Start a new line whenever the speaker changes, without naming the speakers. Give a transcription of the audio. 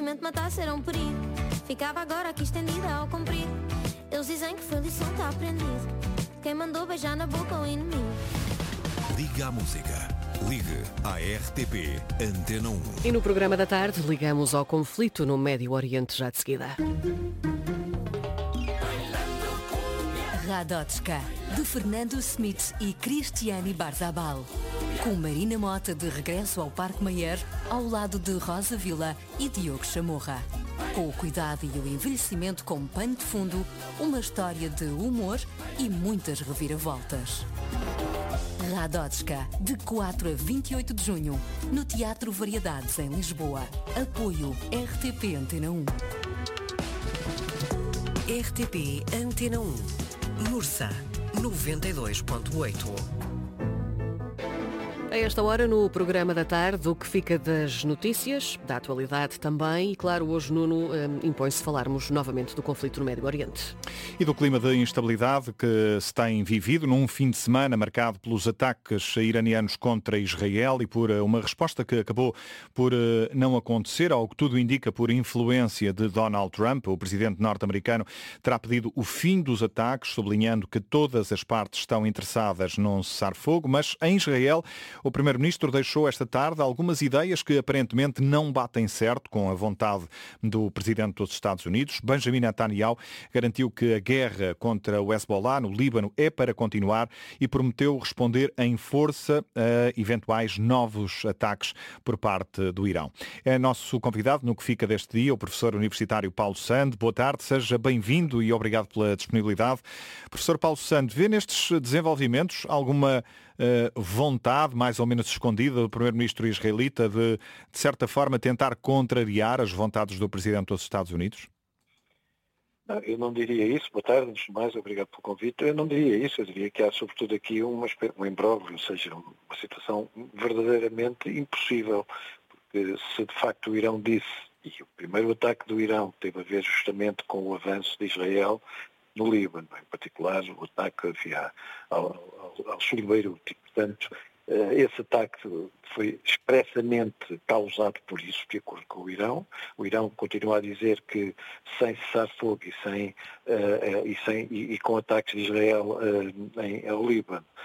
simplesmente matasse era um perigo. Ficava agora aqui estendida ao comprido. Eles dizem que foi lição, está aprendido. Quem mandou beijar na boca o inimigo.
Liga à música. Ligue à RTP Antena 1.
E no programa da tarde ligamos ao conflito no Médio Oriente já de seguida.
Radotska, de Fernando Smith e Cristiane Barzabal. Com Marina Mota de regresso ao Parque Mayer, ao lado de Rosa Vila e Diogo Chamorra. Com o cuidado e o envelhecimento como pano de fundo, uma história de humor e muitas reviravoltas. Radotska, de 4 a 28 de junho, no Teatro Variedades, em Lisboa. Apoio RTP Antena 1.
RTP Antena 1. Mursa, 92.8.
A esta hora, no programa da tarde, o que fica das notícias, da atualidade também, e claro, hoje, Nuno, impõe-se falarmos novamente do conflito no Médio Oriente.
E do clima de instabilidade que se tem vivido num fim de semana marcado pelos ataques iranianos contra Israel e por uma resposta que acabou por não acontecer, ao que tudo indica por influência de Donald Trump. O presidente norte-americano terá pedido o fim dos ataques, sublinhando que todas as partes estão interessadas num cessar-fogo, mas em Israel o primeiro-ministro deixou esta tarde algumas ideias que aparentemente não batem certo com a vontade do presidente dos Estados Unidos. Benjamin Netanyahu garantiu que a guerra contra o Hezbollah no Líbano é para continuar e prometeu responder em força a eventuais novos ataques por parte do Irão. É nosso convidado no que fica deste dia, o professor universitário Paulo Sande. Boa tarde, seja bem-vindo e obrigado pela disponibilidade. Professor Paulo Sande, vê nestes desenvolvimentos alguma vontade, mais ou menos escondida, do primeiro-ministro israelita de certa forma, tentar contrariar as vontades do presidente dos Estados Unidos?
Não, eu não diria isso. Boa tarde, antes de mais, obrigado pelo convite. Eu não diria isso. Eu diria que há, sobretudo, aqui um imbróglio, ou seja, uma situação verdadeiramente impossível. Porque se, de facto, o Irão disse, e o primeiro ataque do Irão teve a ver justamente com o avanço de Israel no Líbano, em particular o ataque ao sul de Beirute. E, portanto, esse ataque foi expressamente causado por isso, de acordo com o Irão. O Irão continua a dizer que sem cessar-fogo e com ataques de Israel ao Líbano,